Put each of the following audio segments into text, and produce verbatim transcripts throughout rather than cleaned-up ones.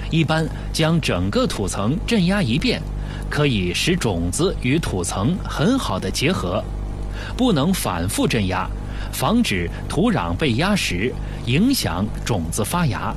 一般将整个土层镇压一遍，可以使种子与土层很好的结合。不能反复镇压，防止土壤被压实，影响种子发芽。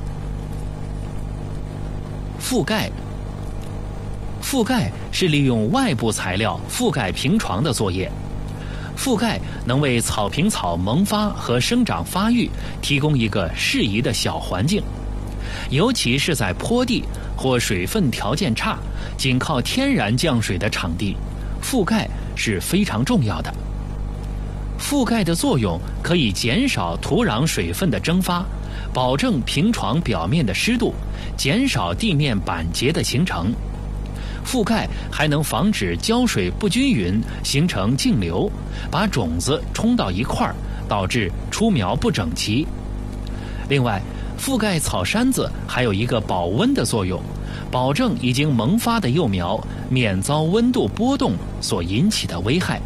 覆盖覆盖是利用外部材料覆盖平床的作业。覆盖能为草坪草萌发和生长发育提供一个适宜的小环境，尤其是在坡地或水分条件差、仅靠天然降水的场地，覆盖是非常重要的。覆盖的作用可以减少土壤水分的蒸发，保证平床表面的湿度，减少地面板结的形成。覆盖还能防止浇水不均匀，形成径流，把种子冲到一块儿，导致出苗不整齐。另外，覆盖草山子还有一个保温的作用，保证已经萌发的幼苗免遭温度波动所引起的危害。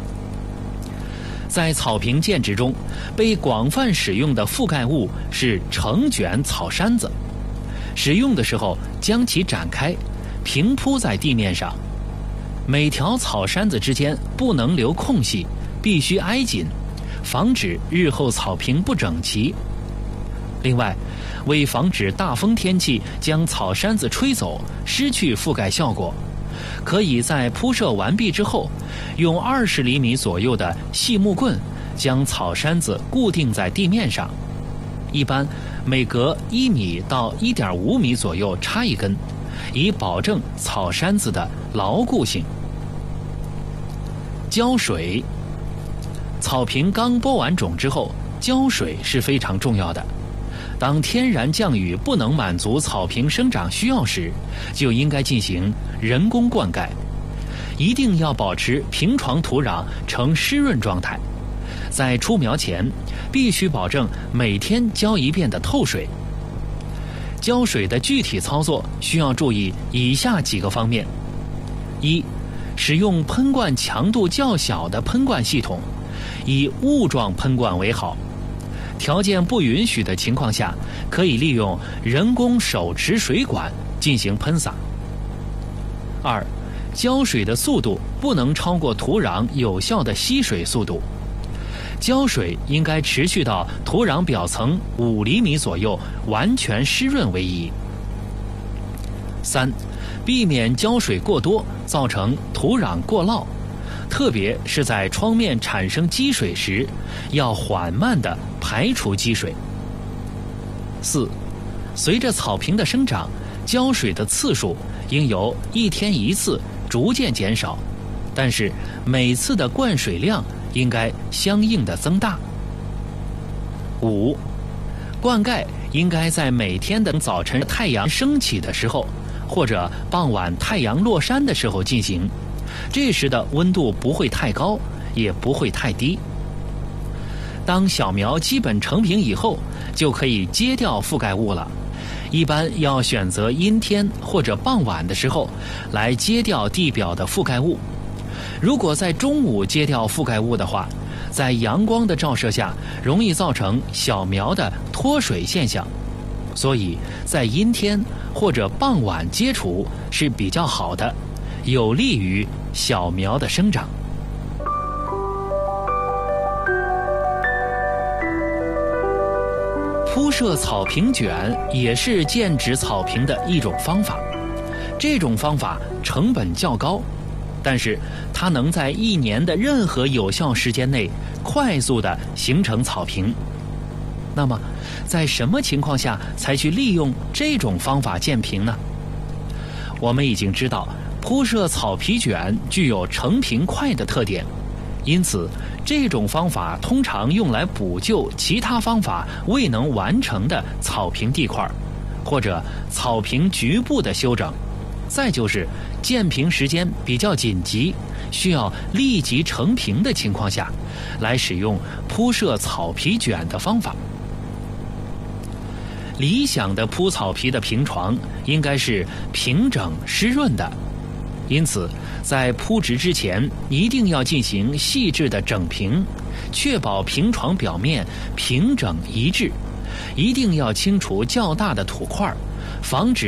在草坪建植中，被广泛使用的覆盖物是成卷草山子。使用的时候，将其展开，平铺在地面上，每条草山子之间不能留空隙，必须挨紧，防止日后草坪不整齐。另外，为防止大风天气将草山子吹走，失去覆盖效果，可以在铺设完毕之后，用二十厘米左右的细木棍将草山子固定在地面上，一般每隔一米到一点五米左右插一根，以保证草山子的牢固性。浇水，草坪刚播完种之后，浇水是非常重要的。当天然降雨不能满足草坪生长需要时，就应该进行人工灌溉。一定要保持平床土壤呈湿润状态。在出苗前，必须保证每天浇一遍的透水。浇水的具体操作需要注意以下几个方面：一、使用喷灌强度较小的喷灌系统，以雾状喷灌为好。条件不允许的情况下，可以利用人工手持水管进行喷洒。二、浇水的速度不能超过土壤有效的吸水速度。浇水应该持续到土壤表层五厘米左右完全湿润为宜。三、避免浇水过多造成土壤过涝，特别是在窗面产生积水时，要缓慢地排除积水。四、随着草坪的生长，浇水的次数应由一天一次逐渐减少，但是每次的灌水量应该相应的增大。五、灌溉应该在每天的早晨太阳升起的时候，或者傍晚太阳落山的时候进行，这时的温度不会太高，也不会太低。当小苗基本成品以后，就可以揭掉覆盖物了。一般要选择阴天或者傍晚的时候来揭掉地表的覆盖物。如果在中午揭掉覆盖物的话，在阳光的照射下容易造成小苗的脱水现象，所以在阴天或者傍晚揭除是比较好的，有利于小苗的生长。铺设草坪卷也是建植草坪的一种方法，这种方法成本较高，但是它能在一年的任何有效时间内快速地形成草坪。那么，在什么情况下才去利用这种方法建坪呢？我们已经知道，铺设草皮卷具有成坪快的特点，因此这种方法通常用来补救其他方法未能完成的草坪地块，或者草坪局部的修整。再就是建坪时间比较紧急，需要立即成坪的情况下，来使用铺设草皮卷的方法。理想的铺草皮的平床应该是平整湿润的，因此在铺植之前一定要进行细致的整平，确保平床表面平整一致，一定要清除较大的土块，防止